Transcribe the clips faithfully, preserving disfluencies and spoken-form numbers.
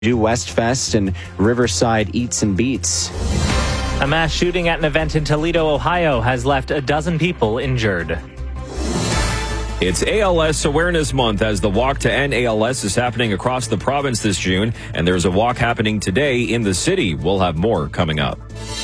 Do West Fest and Riverside Eats and Beats. A mass shooting at an event in Toledo, Ohio has left a dozen people injured. It's A L S Awareness Month as the Walk to End A L S is happening across the province this June, and there's a walk happening today in the city. We'll have more coming up.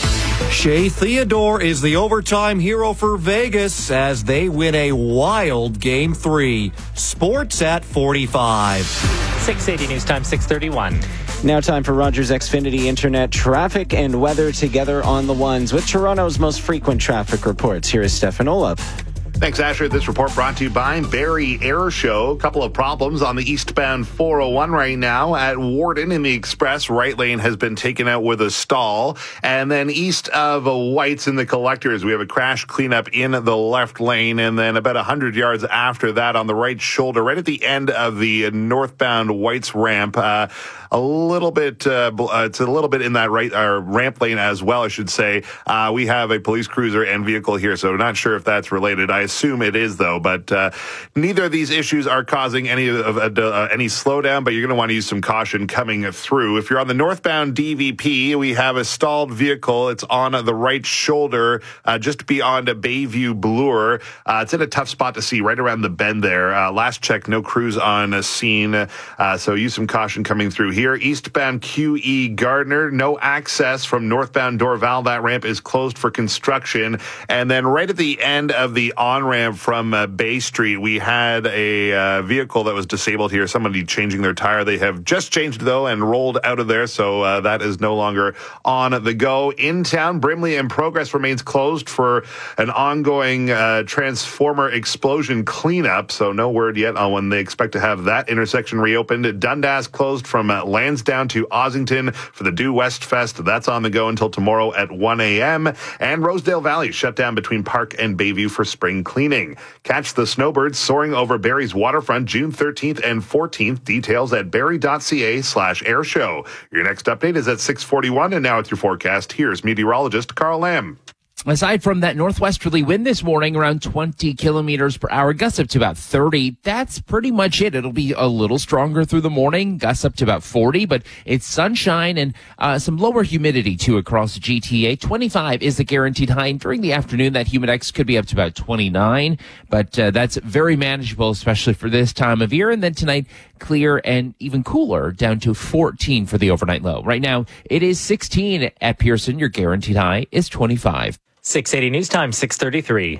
Shea Theodore is the overtime hero for Vegas as they win a wild Game three. Sports at forty-five. six eighty News Time, six thirty-one. Now time for Rogers Xfinity Internet traffic and weather together on the ones with Toronto's most frequent traffic reports. Here is Stefan Olaf. Thanks, Asher. This report brought to you by Barrie Air Show. A couple of problems on the eastbound four oh one right now at Warden in the Express. Right lane has been taken out with a stall. And then east of Whites in the Collectors, we have a crash cleanup in the left lane. And then about one hundred yards after that on the right shoulder, right at the end of the northbound Whites ramp, uh, a little bit, uh, it's a little bit in that right uh, ramp lane as well, I should say. Uh, we have a police cruiser and vehicle here, so not sure if that's related. I assume it is, though, but uh, neither of these issues are causing any of uh, uh, any slowdown, but you're going to want to use some caution coming through. If you're on the northbound D V P, we have a stalled vehicle. It's on the right shoulder, uh, just beyond Bayview Bloor. Uh, it's in a tough spot to see right around the bend there. Uh, last check, no crews on a scene, uh, so use some caution coming through here. Eastbound Q E Gardner, no access from northbound Dorval. That ramp is closed for construction. And then right at the end of the on-ramp from uh, Bay Street, we had a uh, vehicle that was disabled here. Somebody changing their tire. They have just changed, though, and rolled out of there, so uh, that is no longer on the go. In town, Brimley and Progress remains closed for an ongoing uh, transformer explosion cleanup, so no word yet on when they expect to have that intersection reopened. Dundas closed from uh, Lansdowne to Ossington for the Due West Fest. That's on the go until tomorrow at one a.m. And Rosedale Valley shut down between Park and Bayview for spring cleaning. Catch the snowbirds soaring over Barrie's waterfront June thirteenth and fourteenth. Details at barrie.ca slash air show. Your next update is at six forty-one, and now with your forecast, here's meteorologist Carl Lamb. Aside from that northwesterly wind this morning, around twenty kilometers per hour, gusts up to about thirty. That's pretty much it. It'll be a little stronger through the morning, gusts up to about forty, but it's sunshine and uh, some lower humidity too across the G T A. twenty-five is the guaranteed high, and during the afternoon, that humidex could be up to about twenty-nine, but uh, that's very manageable, especially for this time of year. And then tonight, clear and even cooler, down to fourteen for the overnight low. Right now, it is sixteen at Pearson. Your guaranteed high is twenty-five. six eighty News Time, six thirty-three.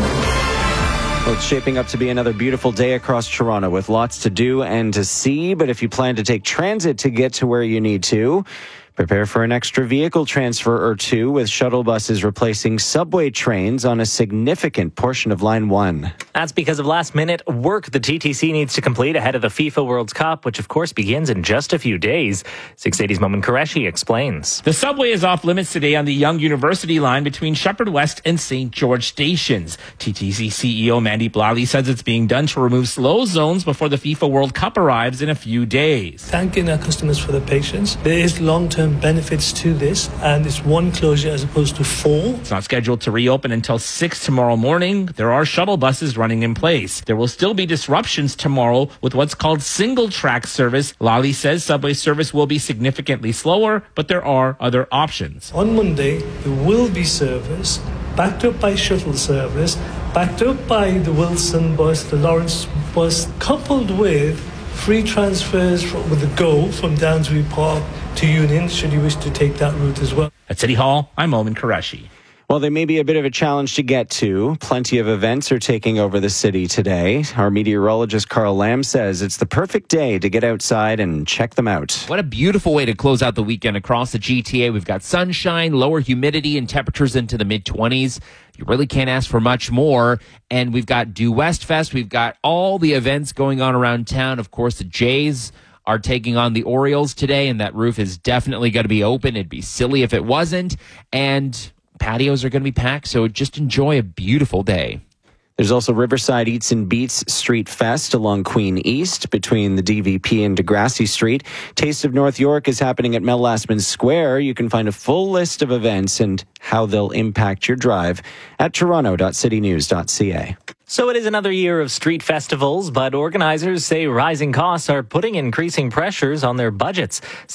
Well, it's shaping up to be another beautiful day across Toronto with lots to do and to see. But if you plan to take transit to get to where you need to, prepare for an extra vehicle transfer or two with shuttle buses replacing subway trains on a significant portion of Line one. That's because of last-minute work the T T C needs to complete ahead of the FIFA World Cup, which of course begins in just a few days. six eighty's Momin Qureshi explains. The subway is off limits today on the Yonge University line between Shepherd West and Saint George stations. T T C C E O Mandy Blally says it's being done to remove slow zones before the FIFA World Cup arrives in a few days. Thanking our customers for their patience. There is long-term benefits to this, and it's one closure as opposed to four. It's not scheduled to reopen until six tomorrow morning. There are shuttle buses running in place. There will still be disruptions tomorrow with what's called single track service. Lally says subway service will be significantly slower, but there are other options. On Monday, there will be service backed up by shuttle service, backed up by the Wilson bus, the Lawrence bus, coupled with free transfers from, with the GO from Downsbury Park to Union, should you wish to take that route as well. At City Hall, I'm Momin Qureshi. Well, they may be a bit of a challenge to get to. Plenty of events are taking over the city today. Our meteorologist Carl Lamb says it's the perfect day to get outside and check them out. What a beautiful way to close out the weekend across the G T A. We've got sunshine, lower humidity, and temperatures into the mid-twenties. You really can't ask for much more. And we've got Due West Fest. We've got all the events going on around town. Of course, the Jays are taking on the Orioles today, and that roof is definitely going to be open. It'd be silly if it wasn't. And patios are going to be packed, so just enjoy a beautiful day. There's also Riverside Eats and Beats Street Fest along Queen East between the D V P and Degrassi Street. Taste of North York is happening at Mel Lastman Square. You can find a full list of events and how they'll impact your drive at toronto dot city news dot c a. So it is another year of street festivals, but organizers say rising costs are putting increasing pressures on their budgets.